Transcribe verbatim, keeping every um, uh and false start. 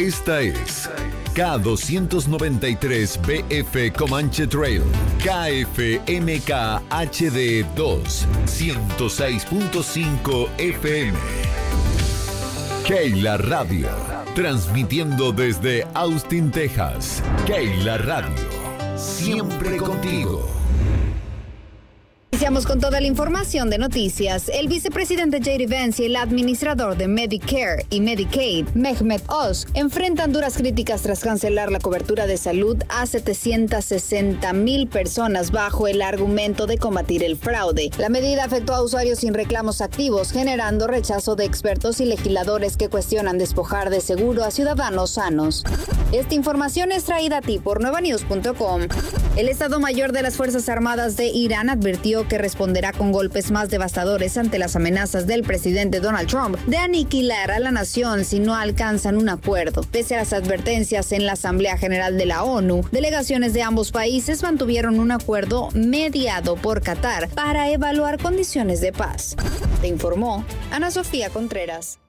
Esta es K doscientos noventa y tres B F Comanche Trail, K F M K H D dos, ciento seis punto cinco F M. Keila Radio, transmitiendo desde Austin, Texas. Keila Radio, siempre contigo. Iniciamos con toda la información de noticias. El vicepresidente J D Vance y el administrador de Medicare y Medicaid, Mehmet Oz, enfrentan duras críticas tras cancelar la cobertura de salud a setecientas sesenta mil personas bajo el argumento de combatir el fraude. La medida afectó a usuarios sin reclamos activos, generando rechazo de expertos y legisladores que cuestionan despojar de seguro a ciudadanos sanos. Esta información es traída a ti por nueva news punto com. El Estado Mayor de las Fuerzas Armadas de Irán advirtió que responderá con golpes más devastadores ante las amenazas del presidente Donald Trump de aniquilar a la nación si no alcanzan un acuerdo. Pese a las advertencias en la Asamblea General de la ONU, delegaciones de ambos países mantuvieron un acuerdo mediado por Qatar para evaluar condiciones de paz. Te informó Ana Sofía Contreras.